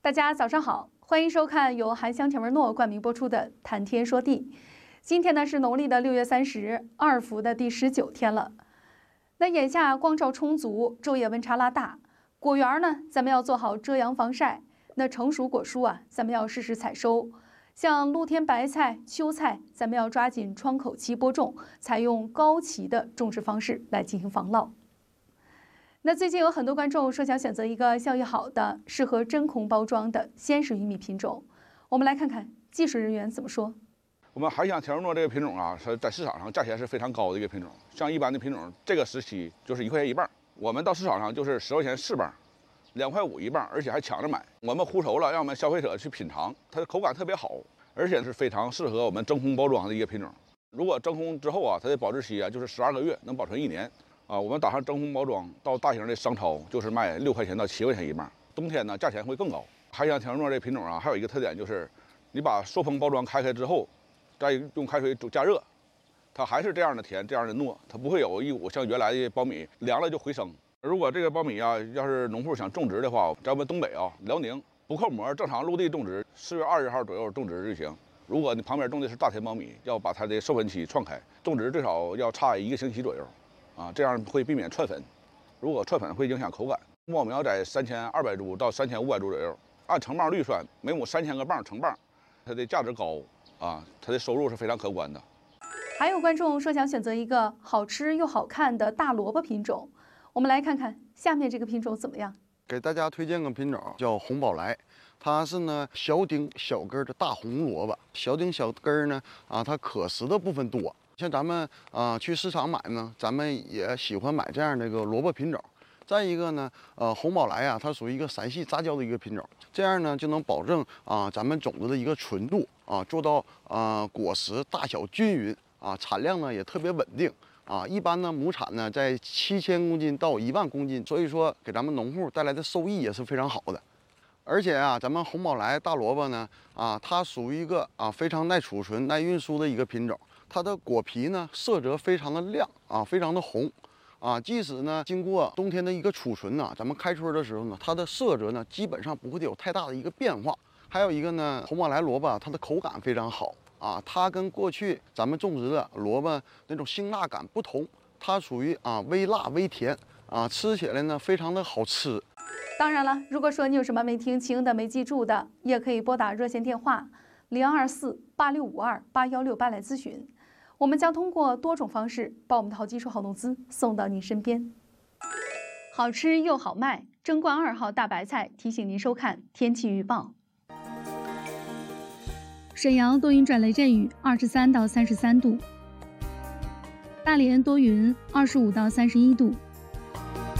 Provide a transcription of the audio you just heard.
大家早上好，欢迎收看由韩香田文诺冠名播出的《谈天说地》。今天呢是农历的6月30，二伏的第19天了。那眼下光照充足，昼夜温差拉大，果园呢咱们要做好遮阳防晒。那成熟果蔬啊，咱们要适时采收。像露天白菜、秋菜，咱们要抓紧窗口期播种，采用高畦的种植方式来进行防涝。那最近有很多观众说想选择一个效益好的、适合真空包装的鲜食玉米品种，我们来看看技术人员怎么说。 我们海香田文诺这个品种啊，是在市场上价钱是非常高的一个品种。像一般的品种，这个时期就是1块钱一磅，我们到市场上就是10块钱4磅，2块5一磅，而且还抢着买。我们烀熟了，让我们消费者去品尝，它的口感特别好，而且是非常适合我们真空包装的一个品种。如果真空之后啊，它的保质期啊就是12个月，能保存1年。我们打上真空包装，到大型的商超就是卖6块钱到7块钱一磅。冬天呢，价钱会更高。海香田文诺这品种啊，还有一个特点就是，你把塑封包装开就之后，再用开水加热，它还是这样的甜，这样的糯，它不会有一股像原来的苞米凉了就回生。如果这个苞米啊，要是农户想种植的话，在我们东北啊，辽宁不扣膜，正常陆地种植，4月20号左右种植就行。如果你旁边种的是大田苞米，要把它的授粉期篡开，种植最少要差1个星期左右。这样会避免串粉，如果串粉会影响口感。木苗在3200株到3500株左右，按成磅率算，每亩3000个磅成磅，它的价值高它的收入是非常可观的。 还有观众说想选择一个好吃又好看的大萝卜品种，我们来看看下面这个品种怎么样。 给大家推荐个品种叫红宝来，它是呢小丁小根的大红萝卜。小丁小根呢它可食的部分多。像咱们去市场买呢，咱们也喜欢买这样的一个萝卜品种。再一个呢，红宝来啊，它属于一个散系杂交的一个品种，这样呢就能保证咱们种子的一个纯度做到果实大小均匀产量呢也特别稳定一般呢亩产呢在7000公斤到1万公斤，所以说给咱们农户带来的收益也是非常好的。而且咱们红宝来大萝卜呢它属于一个非常耐储存、耐运输的一个品种。它的果皮呢色泽非常的亮非常的红即使呢经过冬天的一个储存咱们开春的时候呢，它的色泽呢基本上不会有太大的一个变化。还有一个呢，红宝来萝卜它的口感非常好它跟过去咱们种植的萝卜那种辛辣感不同，它属于微辣微甜吃起来呢非常的好吃。 当然了，如果说你有什么没听清的、没记住的，也可以拨打热线电话0248652818来咨询。我们将通过多种方式把我们的好技术、好农资送到您身边。好吃又好卖，争冠2号大白菜提醒您收看天气预报。沈阳多云转雷阵雨，23到33度；大连多云，25到31度；